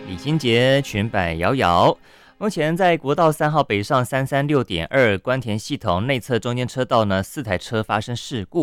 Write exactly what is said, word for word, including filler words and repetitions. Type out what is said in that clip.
李心洁裙摆摇摇。目前在国道三号北上三三六点二关田系统内侧中间车道呢，四台车发生事故。